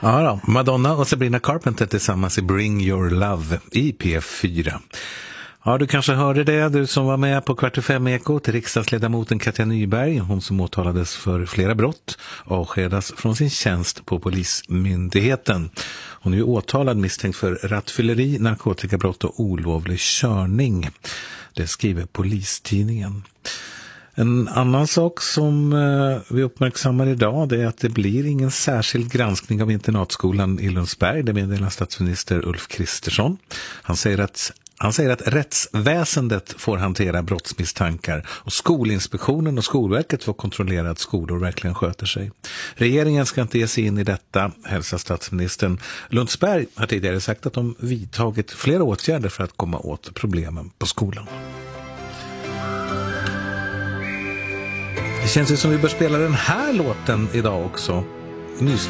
Ja då, Madonna och Sabrina Carpenter tillsammans i Bring Your Love i P4. Ja, du kanske hörde det, du som var med på Kvart i fem Eko till riksdagsledamoten Katja Nyberg, hon som åtalades för flera brott och avskedas från sin tjänst på Polismyndigheten. Hon är ju åtalad misstänkt för rattfylleri, narkotikabrott och olovlig körning. Det skriver Polistidningen. En annan sak som vi uppmärksammar idag, det är att det blir ingen särskild granskning av internatskolan i Lundsberg. Det meddelar statsminister Ulf Kristersson. Han säger att rättsväsendet får hantera brottsmisstankar och Skolinspektionen och Skolverket får kontrollera att skolor verkligen sköter sig. Regeringen ska inte ge sig in i detta, hälsar statsministern. Lundsberg har tidigare sagt att de vidtagit flera åtgärder för att komma åt problemen på skolan. Det känns ju som vi bör spela den här låten idag också.